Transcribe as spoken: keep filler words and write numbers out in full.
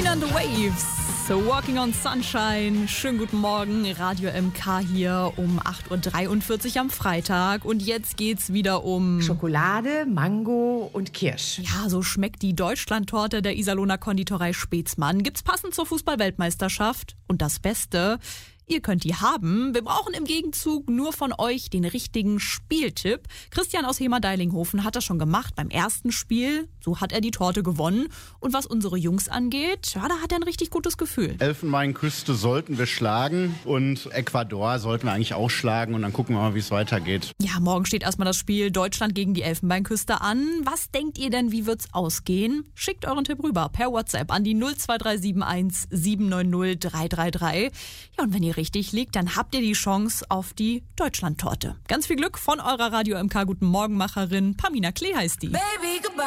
Pamina and the Waves, so Walking on Sunshine. Schönen guten Morgen, Radio M K hier um acht Uhr dreiundvierzig am Freitag. Und jetzt geht's wieder um Schokolade, Mango und Kirsch. Ja, so schmeckt die Deutschlandtorte der Iserlohner Konditorei Spetzmann. Gibt's passend zur Fußball-Weltmeisterschaft. Und das Beste: ihr könnt die haben. Wir brauchen im Gegenzug nur von euch den richtigen Spieltipp. Christian aus Hemer-Deilinghofen hat das schon gemacht beim ersten Spiel. So hat er die Torte gewonnen. Und was unsere Jungs angeht, ja, da hat er ein richtig gutes Gefühl. Elfenbeinküste sollten wir schlagen und Ecuador sollten wir eigentlich auch schlagen. Und dann gucken wir mal, wie es weitergeht. Ja, morgen steht erstmal das Spiel Deutschland gegen die Elfenbeinküste an. Was denkt ihr denn, wie wird's ausgehen? Schickt euren Tipp rüber per WhatsApp an die null zwei drei sieben eins sieben neun null drei drei drei. Ja, und wenn ihr richtig liegt, dann habt ihr die Chance auf die Deutschlandtorte. Ganz viel Glück von eurer Radio M K Guten Morgenmacherin. Pamina Klee heißt die. Baby, goodbye.